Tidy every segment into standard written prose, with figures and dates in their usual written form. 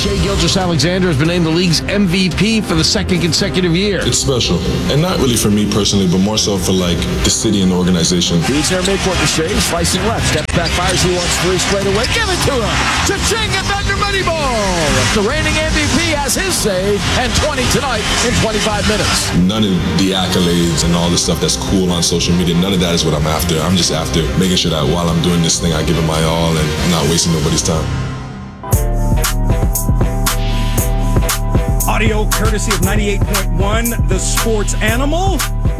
Shai Gilgeous-Alexander has been named the league's MVP for the second consecutive year. It's special, and not really for me personally, but more so for like the city and the organization. Feeds their midcourt to Shai, slicing left, steps back, fires, he wants three straight away. Give it to him. Cha-ching and Thunder money ball. The reigning MVP has his say, and 20 tonight in 25 minutes. None of the accolades and all the stuff that's cool on social media, none of that is what I'm after. I'm just after making sure that while I'm doing this thing, I give it my all and not wasting nobody's time. Audio courtesy of 98.1, The Sports Animal.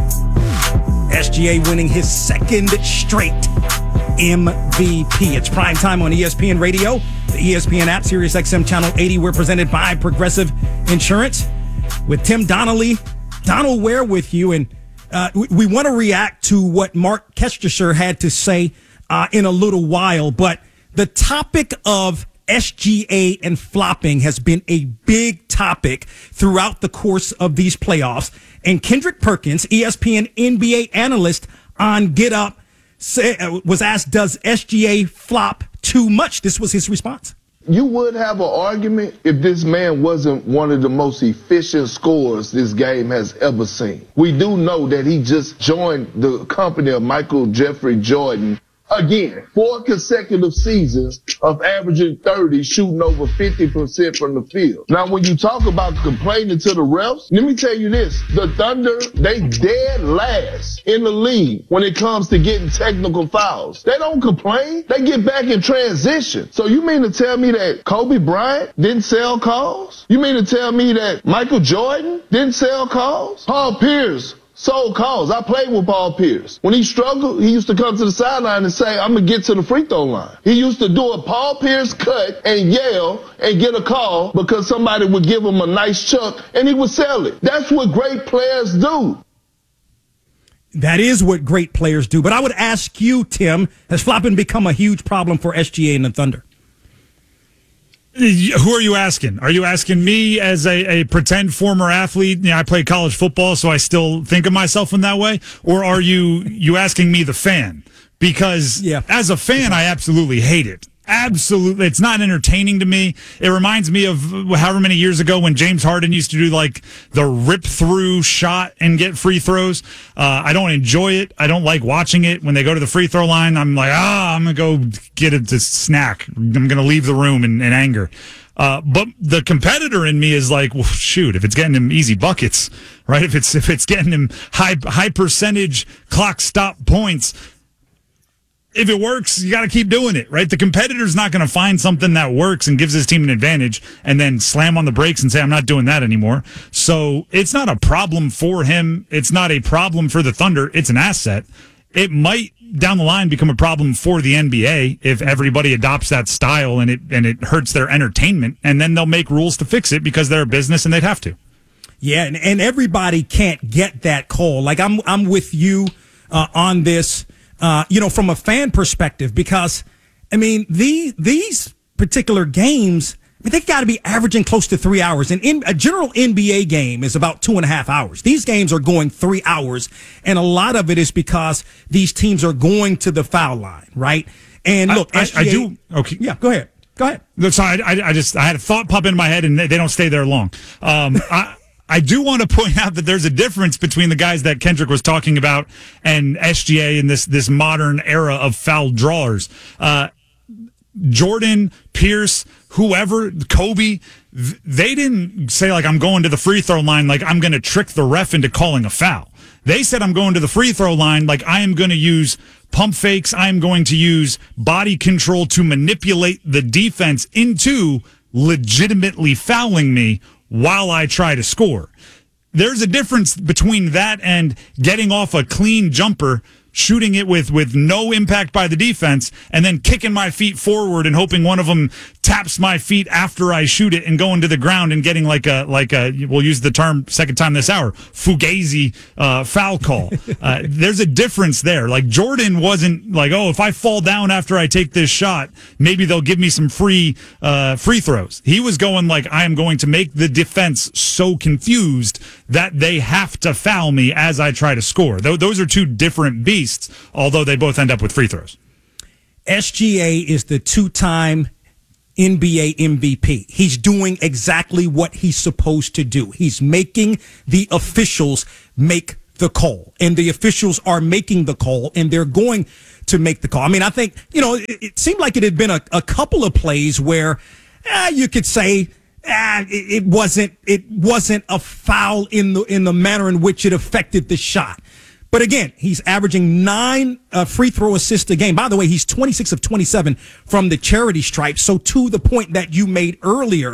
SGA winning his second straight MVP. It's prime time on ESPN Radio, the ESPN app, Sirius XM Channel 80. We're presented by Progressive Insurance with Tim Donnelly. Donald Ware with you, and we want to react to what Mark Kestecher had to say in a little while, but the topic of SGA and flopping has been a big topic throughout the course of these playoffs. And Kendrick Perkins, ESPN NBA analyst on Get Up, was asked, does SGA flop too much? This was his response. You would have an argument if this man wasn't one of the most efficient scorers this game has ever seen. We do know that he just joined the company of Michael Jeffrey Jordan. Again, 4 consecutive seasons of averaging 30, shooting over 50% from the field. Now, when you talk about complaining to the refs, let me tell you this. The Thunder, they dead last in the league when it comes to getting technical fouls. They don't complain. They get back in transition. So you mean to tell me that Kobe Bryant didn't sell calls? You mean to tell me that Michael Jordan didn't sell calls? Paul Pierce sold calls. I played with Paul Pierce. When he struggled, he used to come to the sideline and say, I'm going to get to the free throw line. He used to do a Paul Pierce cut and yell and get a call because somebody would give him a nice chuck and he would sell it. That's what great players do. That is what great players do. But I would ask you, Tim, has flopping become a huge problem for SGA and the Thunder? Who are you asking? Are you asking me as a pretend former athlete? You know, I played college football, so I still think of myself in that way. Or are you asking me, the fan? Because as a fan, I absolutely hate it. Absolutely. It's not entertaining to me. It reminds me of however many years ago when James Harden used to do like the rip through shot and get free throws. I don't enjoy it. I don't like watching it. When they go to the free throw line, I'm like, I'm going to go get a snack. I'm going to leave the room in anger. But the competitor in me is like, well, shoot, if it's getting him easy buckets, right? If it's getting him high percentage clock stop points, if it works, you got to keep doing it, right? The competitor's not going to find something that works and gives his team an advantage and then slam on the brakes and say, I'm not doing that anymore. So it's not a problem for him. It's not a problem for the Thunder. It's an asset. It might down the line become a problem for the NBA if everybody adopts that style and it hurts their entertainment, and then they'll make rules to fix it because they're a business and they'd have to. Yeah, and everybody can't get that call. Like I'm with you on this. From a fan perspective, because, I mean, these particular games, they got to be averaging close to 3 hours. And a general NBA game is about 2.5 hours. These games are going 3 hours. And a lot of it is because these teams are going to the foul line, right? And look, SGA, I do. Okay. Yeah, go ahead. Sorry, I had a thought pop in my head and they don't stay there long. I do want to point out that there's a difference between the guys that Kendrick was talking about and SGA in this modern era of foul drawers. Jordan, Pierce, whoever, Kobe, they didn't say, like, I'm going to the free throw line, like I'm going to trick the ref into calling a foul. They said, I'm going to the free throw line, like I am going to use pump fakes. I am going to use body control to manipulate the defense into legitimately fouling me while I try to score. There's a difference between that and getting off a clean jumper, shooting it with no impact by the defense, and then kicking my feet forward and hoping one of them taps my feet after I shoot it and going to the ground and getting like a we'll use the term second time this hour, fugazi foul call. There's a difference there. Like Jordan wasn't like, if I fall down after I take this shot, maybe they'll give me some free throws. He was going like, I am going to make the defense so confused that they have to foul me as I try to score. Those are two different beasts, although they both end up with free throws. SGA is the two-time NBA MVP. He's doing exactly what he's supposed to do. He's making the officials make the call, and the officials are making the call, and they're going to make the call. I mean, I think, it seemed like it had been a couple of plays where you could say it wasn't a foul in the manner in which it affected the shot. But again, he's averaging 9 free throw assists a game. By the way, he's 26 of 27 from the charity stripe. So to the point that you made earlier,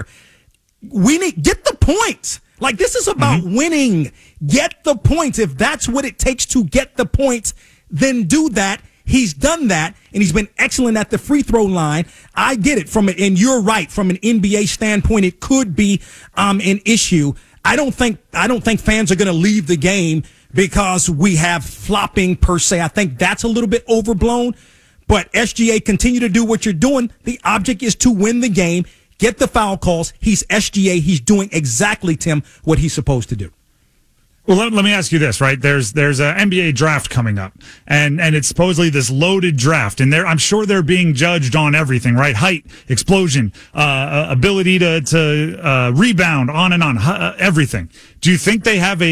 get the points. Like, this is about winning. Get the points. If that's what it takes to get the points, then do that. He's done that, and he's been excellent at the free throw line. I get it and you're right, from an NBA standpoint, it could be an issue. I don't think fans are going to leave the game because we have flopping per se. I think that's a little bit overblown. But SGA, continue to do what you're doing. The object is to win the game, get the foul calls. He's SGA. He's doing exactly, Tim, what he's supposed to do. Well, let me ask you this, right? There's an NBA draft coming up, and it's supposedly this loaded draft, and I'm sure they're being judged on everything, right? Height, explosion, ability to rebound, on and on, everything. Do you think they have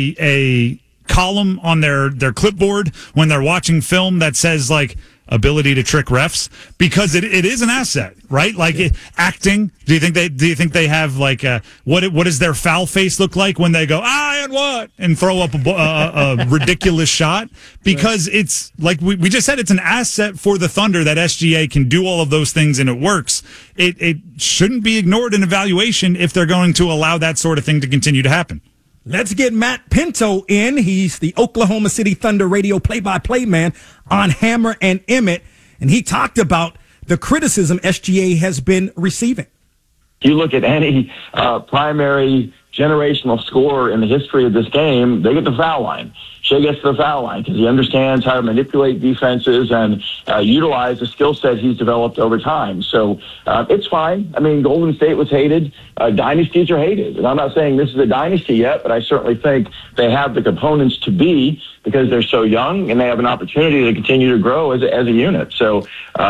a column on their clipboard when they're watching film that says, like, ability to trick refs? Because it is an asset, right? Like, acting. Do you think they have, like, what does their foul face look like when they go, and what, and throw up a ridiculous shot? Because it's like we just said, it's an asset for the Thunder that SGA can do all of those things and it works. It shouldn't be ignored in evaluation if they're going to allow that sort of thing to continue to happen. Let's get Matt Pinto in. He's the Oklahoma City Thunder radio play-by-play man on Hammer and Emmett, and he talked about the criticism SGA has been receiving. You look at any primary generational scorer in the history of this game, they get the foul line. Shea gets to the foul line because he understands how to manipulate defenses and utilize the skill set he's developed over time. So it's fine. I mean, Golden State was hated. Dynasties are hated. And I'm not saying this is a dynasty yet, but I certainly think they have the components to be, because they're so young and they have an opportunity to continue to grow as a unit. So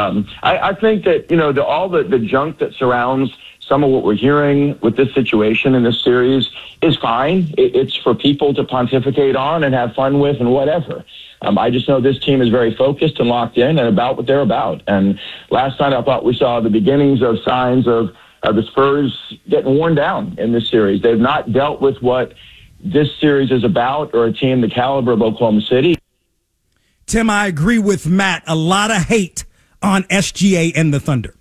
I think that, all the junk that surrounds some of what we're hearing with this situation in this series is fine. It's for people to pontificate on and have fun with and whatever. I just know this team is very focused and locked in and about what they're about. And last night I thought we saw the beginnings of signs of the Spurs getting worn down in this series. They've not dealt with what this series is about, or a team the caliber of Oklahoma City. Tim, I agree with Matt. A lot of hate on SGA and the Thunder.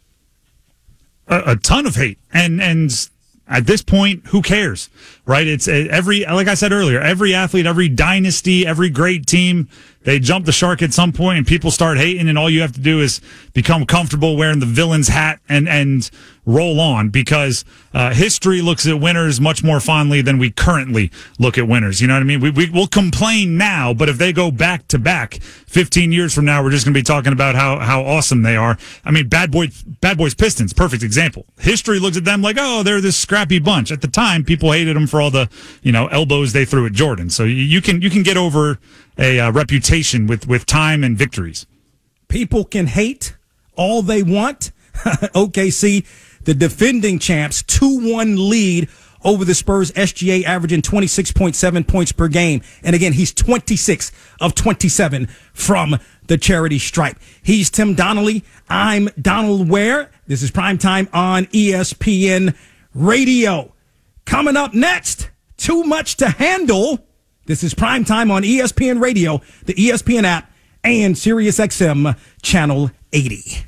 A ton of hate, and at this point, who cares, right? It's like I said earlier, every athlete, every dynasty, every great team, they jump the shark at some point and people start hating, and all you have to do is become comfortable wearing the villain's hat and roll on, because history looks at winners much more fondly than we currently look at winners. You know what I mean? We'll complain now, but if they go back to back 15 years from now, we're just going to be talking about how awesome they are. I mean, Bad Boys Pistons, perfect example. History looks at them like, oh, they're this scrappy bunch. At the time, people hated them for all the, elbows they threw at Jordan. So you can get over a reputation with time and victories. People can hate all they want. OKC, the defending champs, 2-1 lead over the Spurs. SGA averaging 26.7 points per game. And again, he's 26 of 27 from the charity stripe. He's Tim Donnelly. I'm Donald Ware. This is Primetime on ESPN Radio. Coming up next, Too Much to Handle. This is Primetime on ESPN Radio, the ESPN app, and SiriusXM Channel 80.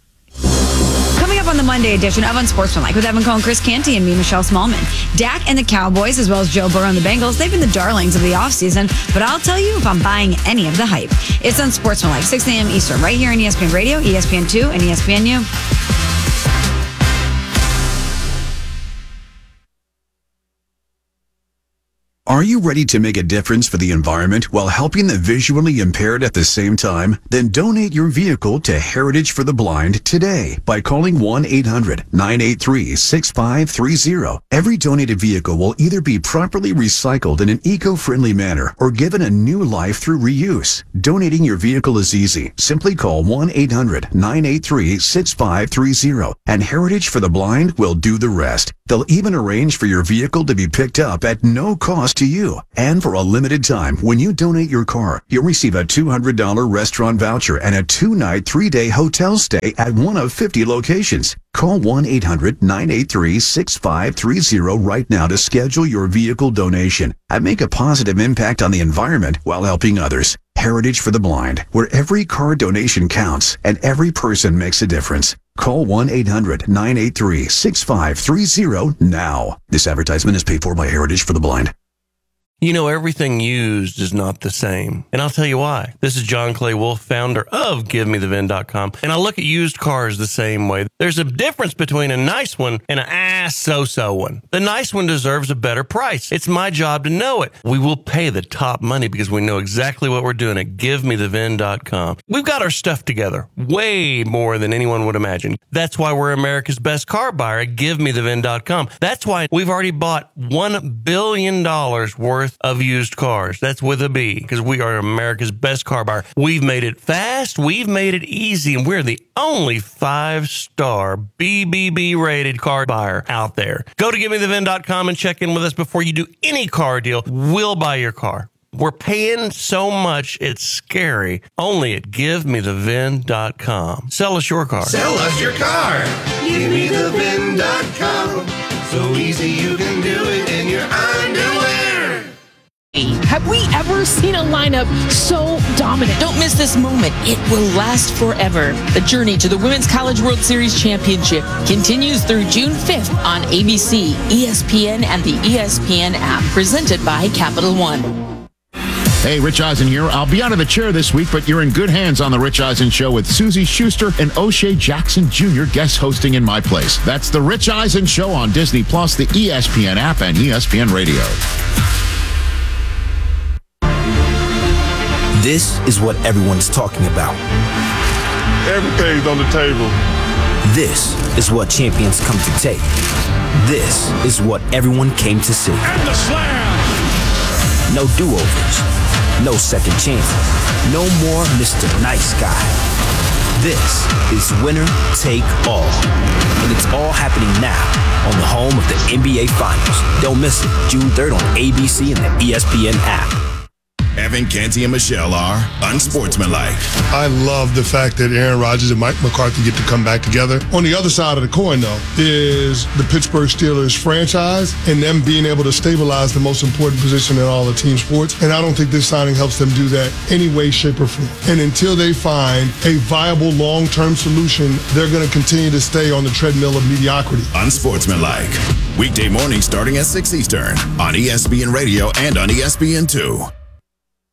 Coming up on the Monday edition of Unsportsmanlike with Evan Cohen, Chris Canty, and me, Michelle Smallman. Dak and the Cowboys, as well as Joe Burrow and the Bengals, they've been the darlings of the offseason, but I'll tell you if I'm buying any of the hype. It's Unsportsmanlike, 6 a.m. Eastern, right here on ESPN Radio, ESPN2, and ESPNU. Are you ready to make a difference for the environment while helping the visually impaired at the same time? Then donate your vehicle to Heritage for the Blind today by calling 1-800-983-6530. Every donated vehicle will either be properly recycled in an eco-friendly manner or given a new life through reuse. Donating your vehicle is easy. Simply call 1-800-983-6530 and Heritage for the Blind will do the rest. They'll even arrange for your vehicle to be picked up at no cost to you. And for a limited time, when you donate your car, you'll receive a $200 restaurant voucher and a 2-night, 3-day hotel stay at one of 50 locations. Call 1-800-983-6530 right now to schedule your vehicle donation and make a positive impact on the environment while helping others. Heritage for the Blind, where every car donation counts and every person makes a difference. Call 1-800-983-6530 now. This advertisement is paid for by Heritage for the Blind. You know, everything used is not the same. And I'll tell you why. This is John Clay Wolf, founder of GiveMeTheVin.com. And I look at used cars the same way. There's a difference between a nice one and an so-so one. The nice one deserves a better price. It's my job to know it. We will pay the top money because we know exactly what we're doing at GiveMeTheVin.com. We've got our stuff together way more than anyone would imagine. That's why we're America's best car buyer at GiveMeTheVin.com. That's why we've already bought $1 billion worth of used cars. That's with a B, because we are America's best car buyer. We've made it fast, we've made it easy, and we're the only 5-star BBB rated car buyer out there. Go to GiveMeTheVin.com and check in with us before you do any car deal. We'll buy your car. We're paying so much, it's scary. Only at GiveMeTheVin.com. Sell us your car. Sell us your car. GiveMeTheVin.com. So easy you can do it in your underwear. Have we ever seen a lineup so dominant? Don't miss this moment. It will last forever. The journey to the Women's College World Series Championship continues through June 5th on ABC, ESPN, and the ESPN app, presented by Capital One. Hey, Rich Eisen here. I'll be out of the chair this week, but you're in good hands on The Rich Eisen Show with Susie Schuster and O'Shea Jackson Jr. guest hosting in my place. That's The Rich Eisen Show on Disney+, the ESPN app, and ESPN Radio. This is what everyone's talking about. Everything's on the table. This is what champions come to take. This is what everyone came to see. And the slam! No do-overs. No second chances. No more Mr. Nice Guy. This is winner take all. And it's all happening now on the home of the NBA Finals. Don't miss it. June 3rd on ABC and the ESPN app. Evan Canty and Michelle are unsportsmanlike. I love the fact that Aaron Rodgers and Mike McCarthy get to come back together. On the other side of the coin, though, is the Pittsburgh Steelers franchise and them being able to stabilize the most important position in all of team sports. And I don't think this signing helps them do that any way, shape, or form. And until they find a viable long-term solution, they're going to continue to stay on the treadmill of mediocrity. Unsportsmanlike. Weekday morning starting at 6 Eastern on ESPN Radio and on ESPN2.